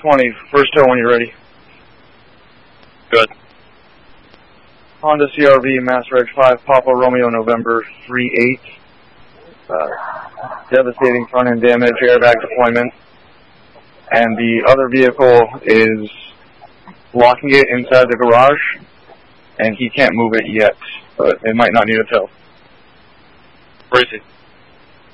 20, first tow when you're ready. Good. Honda CRV, Mass Reg 5, Papa Romeo, November 3-8. Devastating front end damage, airbag deployment. And the other vehicle is blocking it inside the garage, and he can't move it yet, but it might not need a tow. Where is he?